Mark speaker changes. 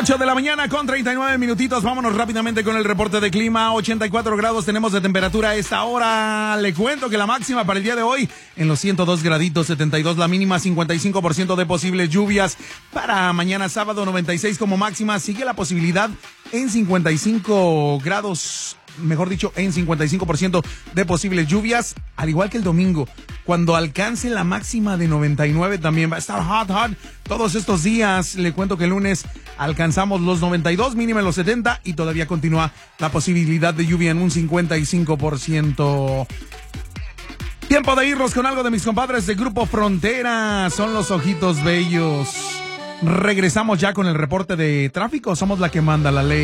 Speaker 1: 8 de la mañana con 39 minutitos. Vámonos rápidamente con el reporte de clima. 84 grados tenemos de temperatura a esta hora. Le cuento que la máxima para el día de hoy en los 102 graditos, 72 la mínima, 55% de posibles lluvias. Para mañana sábado, 96 como máxima. Sigue la posibilidad en 55 grados, mejor dicho, en 55% de posibles lluvias, al igual que el domingo. Cuando alcance la máxima de 99 también va a estar hot todos estos días. Le cuento que el lunes alcanzamos los 92, mínima en los 70 y todavía continúa la posibilidad de lluvia en un 55%. Tiempo de irnos con algo de mis compadres de Grupo Frontera. Son los Ojitos Bellos. Regresamos ya con el reporte de tráfico. Somos la que manda la ley.